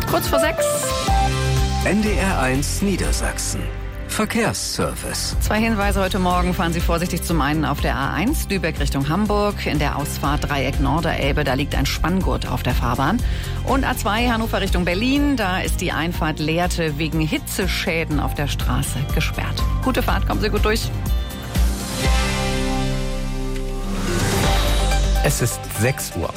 Kurz vor 6. NDR1 Niedersachsen. Verkehrsservice. 2 Hinweise heute Morgen. Fahren Sie vorsichtig zum einen auf der A1 Lübeck Richtung Hamburg. In der Ausfahrt Dreieck Norderelbe, da liegt ein Spanngurt auf der Fahrbahn. Und A2 Hannover Richtung Berlin, da ist die Einfahrt Lehrte wegen Hitzeschäden auf der Straße gesperrt. Gute Fahrt, kommen Sie gut durch. Es ist 6 Uhr.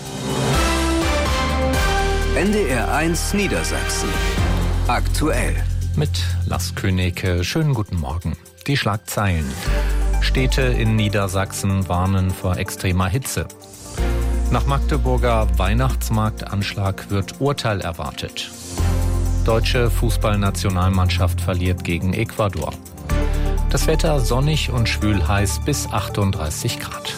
NDR1 Niedersachsen. Aktuell. Mit Lars Königke. Schönen guten Morgen. Die Schlagzeilen. Städte in Niedersachsen warnen vor extremer Hitze. Nach Magdeburger Weihnachtsmarktanschlag wird Urteil erwartet. Deutsche Fußballnationalmannschaft verliert gegen Ecuador. Das Wetter sonnig und schwül heiß bis 38 Grad.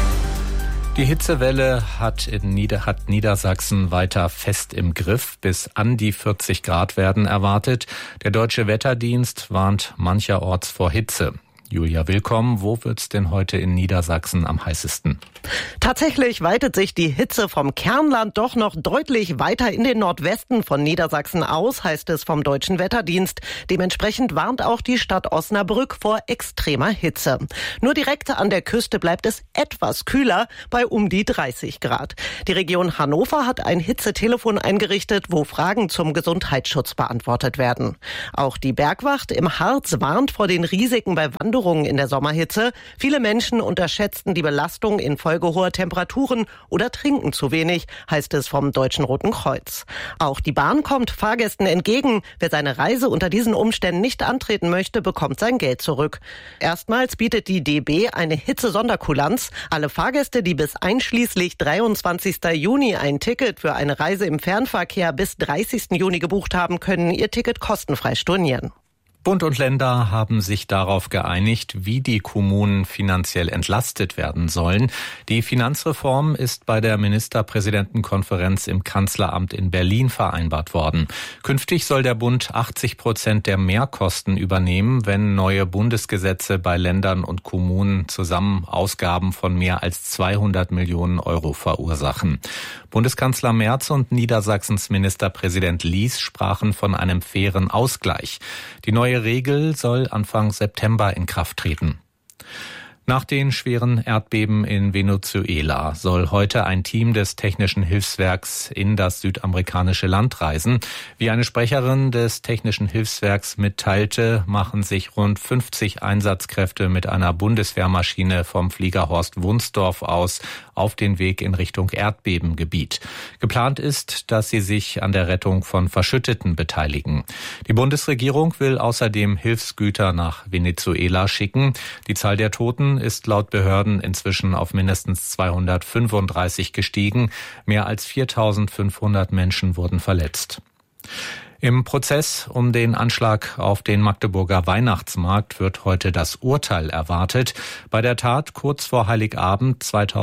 Die Hitzewelle hat Niedersachsen weiter fest im Griff. Bis an die 40 Grad werden erwartet. Der Deutsche Wetterdienst warnt mancherorts vor Hitze. Julia Willkomm, wo wird's denn heute in Niedersachsen am heißesten? Tatsächlich weitet sich die Hitze vom Kernland doch noch deutlich weiter in den Nordwesten von Niedersachsen aus, heißt es vom Deutschen Wetterdienst. Dementsprechend warnt auch die Stadt Osnabrück vor extremer Hitze. Nur direkt an der Küste bleibt es etwas kühler, bei um die 30 Grad. Die Region Hannover hat ein Hitzetelefon eingerichtet, wo Fragen zum Gesundheitsschutz beantwortet werden. Auch die Bergwacht im Harz warnt vor den Risiken bei Wanderungen in der Sommerhitze. Viele Menschen unterschätzten die Belastung infolge hoher Temperaturen oder trinken zu wenig, heißt es vom Deutschen Roten Kreuz. Auch die Bahn kommt Fahrgästen entgegen. Wer seine Reise unter diesen Umständen nicht antreten möchte, bekommt sein Geld zurück. Erstmals bietet die DB eine Hitze-Sonderkulanz. Alle Fahrgäste, die bis einschließlich 23. Juni ein Ticket für eine Reise im Fernverkehr bis 30. Juni gebucht haben, können ihr Ticket kostenfrei stornieren. Bund und Länder haben sich darauf geeinigt, wie die Kommunen finanziell entlastet werden sollen. Die Finanzreform ist bei der Ministerpräsidentenkonferenz im Kanzleramt in Berlin vereinbart worden. Künftig soll der Bund 80% der Mehrkosten übernehmen, wenn neue Bundesgesetze bei Ländern und Kommunen zusammen Ausgaben von mehr als 200 Millionen Euro verursachen. Bundeskanzler Merz und Niedersachsens Ministerpräsident Lies sprachen von einem fairen Ausgleich. Die neue Regel soll Anfang September in Kraft treten. Nach den schweren Erdbeben in Venezuela soll heute ein Team des Technischen Hilfswerks in das südamerikanische Land reisen. Wie eine Sprecherin des Technischen Hilfswerks mitteilte, machen sich rund 50 Einsatzkräfte mit einer Bundeswehrmaschine vom Flieger Horst Wunsdorf aus auf den Weg in Richtung Erdbebengebiet. Geplant ist, dass sie sich an der Rettung von Verschütteten beteiligen. Die Bundesregierung will außerdem Hilfsgüter nach Venezuela schicken. Die Zahl der Toten ist laut Behörden inzwischen auf mindestens 235 gestiegen. Mehr als 4.500 Menschen wurden verletzt. Im Prozess um den Anschlag auf den Magdeburger Weihnachtsmarkt wird heute das Urteil erwartet. Bei der Tat kurz vor Heiligabend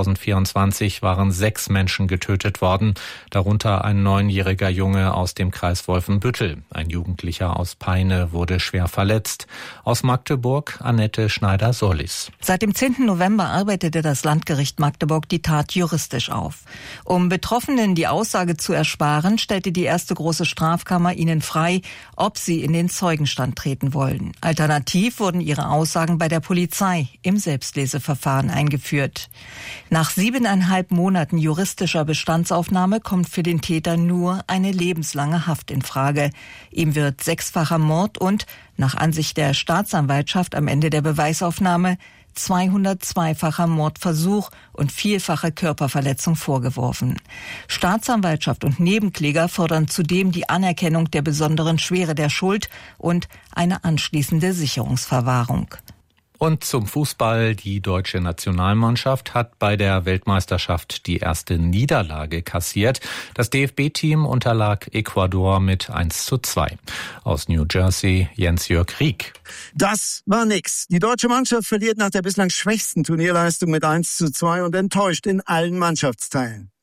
2024 waren 6 Menschen getötet worden, darunter ein 9-jähriger Junge aus dem Kreis Wolfenbüttel. Ein Jugendlicher aus Peine wurde schwer verletzt. Aus Magdeburg Annette Schneider-Sorlis. Seit dem 10. November arbeitete das Landgericht Magdeburg die Tat juristisch auf. Um Betroffenen die Aussage zu ersparen, stellte die erste große Strafkammer ihnen frei, ob sie in den Zeugenstand treten wollen. Alternativ wurden ihre Aussagen bei der Polizei im Selbstleseverfahren eingeführt. Nach 7,5 Monaten juristischer Bestandsaufnahme kommt für den Täter nur eine lebenslange Haft in Frage. Ihm wird 6-facher Mord und, nach Ansicht der Staatsanwaltschaft am Ende der Beweisaufnahme, 202-facher Mordversuch und vielfache Körperverletzung vorgeworfen. Staatsanwaltschaft und Nebenkläger fordern zudem die Anerkennung der besonderen Schwere der Schuld und eine anschließende Sicherungsverwahrung. Und zum Fußball. Die deutsche Nationalmannschaft hat bei der Weltmeisterschaft die erste Niederlage kassiert. Das DFB-Team unterlag Ecuador mit 1:2. Aus New Jersey Jens-Jörg Rieck. Das war nix. Die deutsche Mannschaft verliert nach der bislang schwächsten Turnierleistung mit 1:2 und enttäuscht in allen Mannschaftsteilen.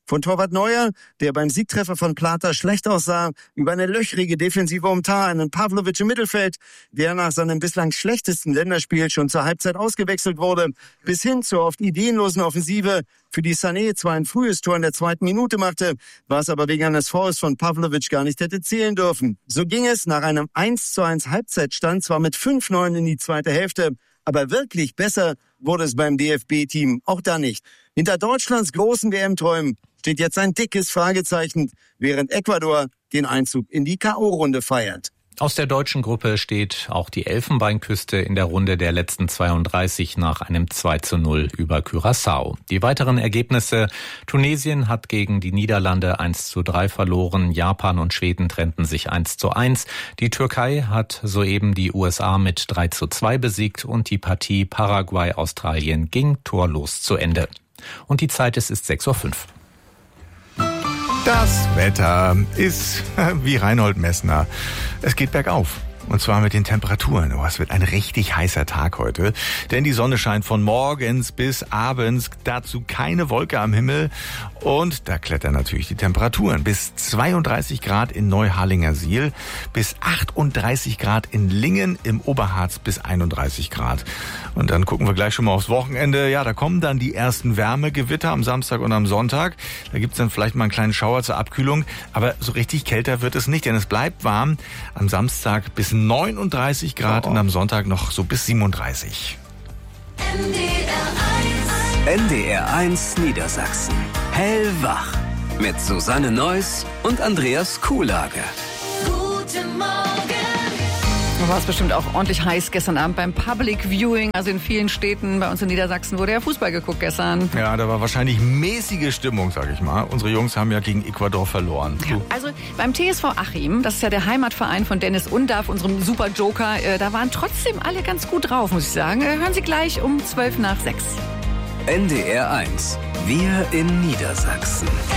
Von Torwart Neuer, der beim Siegtreffer von Plata schlecht aussah, über eine löchrige Defensive um Tah, einen Pavlovic im Mittelfeld, der nach seinem bislang schlechtesten Länderspiel schon zur Halbzeit ausgewechselt wurde, bis hin zur oft ideenlosen Offensive, für die Sané zwar ein frühes Tor in der 2. Minute machte, was aber wegen eines Fouls von Pavlovic gar nicht hätte zählen dürfen. So ging es nach einem 1:1 Halbzeitstand zwar mit 5:9 in die zweite Hälfte, aber wirklich besser wurde es beim DFB-Team auch da nicht. Hinter Deutschlands großen WM-Träumen steht jetzt ein dickes Fragezeichen, während Ecuador den Einzug in die K.O.-Runde feiert. Aus der deutschen Gruppe steht auch die Elfenbeinküste in der Runde der letzten 32 nach einem 2:0 über Curaçao. Die weiteren Ergebnisse: Tunesien hat gegen die Niederlande 1:3 verloren, Japan und Schweden trennten sich 1:1. Die Türkei hat soeben die USA mit 3:2 besiegt und die Partie Paraguay-Australien ging torlos zu Ende. Und die Zeit ist 6:05 Uhr. Das Wetter ist wie Reinhold Messner. Es geht bergauf. Und zwar mit den Temperaturen. Oh, es wird ein richtig heißer Tag heute. Denn die Sonne scheint von morgens bis abends. Dazu keine Wolke am Himmel. Und da klettern natürlich die Temperaturen. Bis 32 Grad in Neuharlingersiel. Bis 38 Grad in Lingen. Im Oberharz bis 31 Grad. Und dann gucken wir gleich schon mal aufs Wochenende. Ja, da kommen dann die ersten Wärmegewitter am Samstag und am Sonntag. Da gibt's dann vielleicht mal einen kleinen Schauer zur Abkühlung. Aber so richtig kälter wird es nicht, denn es bleibt warm. Am Samstag bis 39 Grad und am Sonntag noch so bis 37. NDR 1 Niedersachsen. Hellwach. Mit Susanne Neuss und Andreas Kuhlage. Guten Morgen. War es bestimmt auch ordentlich heiß gestern Abend beim Public Viewing. Also in vielen Städten bei uns in Niedersachsen wurde ja Fußball geguckt gestern. Ja, da war wahrscheinlich mäßige Stimmung, sag ich mal. Unsere Jungs haben ja gegen Ecuador verloren. Ja, also beim TSV Achim, das ist ja der Heimatverein von Dennis Undaff, unserem Super Joker, da waren trotzdem alle ganz gut drauf, muss ich sagen. Hören Sie gleich um 6:12. NDR 1. Wir in Niedersachsen.